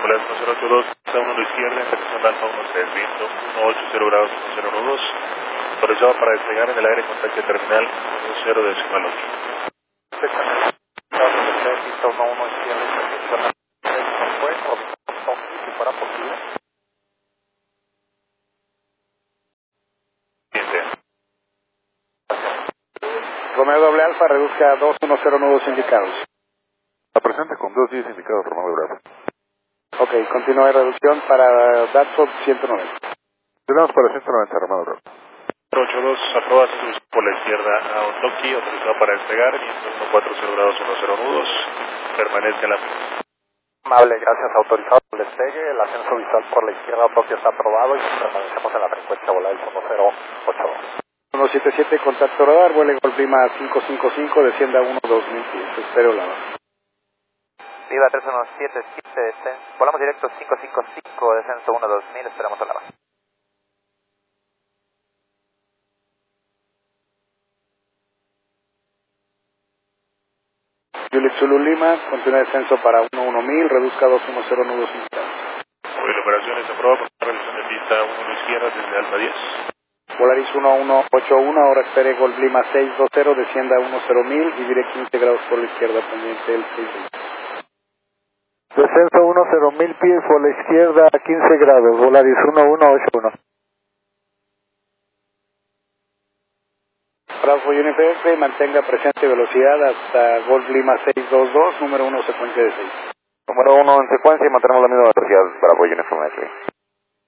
Nicolás 1082, está 1 a la izquierda, en dirección alfa 13, viento 180 grados 1012, autorizado para despegar en el aire, contacto terminal 10 decimal 8. Pista 11 izquierda, si fuera posible. Romeo doble alfa, reduzca 210 nudos indicados. La presente con 210 indicados, Romeo doble alfa. Ok, continúa de reducción para Datsun 190. Tenemos para 190, Romeo doble alfa. 82, aproba por la izquierda a Otoki, autorizado para despegar, viento 140 grados 10 nudos, permanece en la... Amable, gracias, autorizado el despegue, el ascenso visual por la izquierda Otoki está aprobado y permanecemos en la frecuencia volar 1082. 177, contacto radar, vuele Golf Lima 555, descienda 12000 pies, espero la baja. Viva 317, volamos directo 555, descenso 12000, esperamos a la base. Juliet Zulu Lima, continúa descenso para 11000, reduzca 210 nudos indicados. Hoy la operación es aprobada por la revisión de pista 1 a la izquierda desde Alfa 10. Volaris 1181, ahora espere Golf Lima 620, descienda 10000 y diré 15 grados por la izquierda pendiente del 620. Descenso 10.000 pies por la izquierda a 15 grados, Volaris 1181. Bravo UNFF, mantenga presente velocidad hasta Golf Lima 622, número 1, secuencia de 6. Número 1 en secuencia y mantenemos la misma velocidad, Bravo UNFF.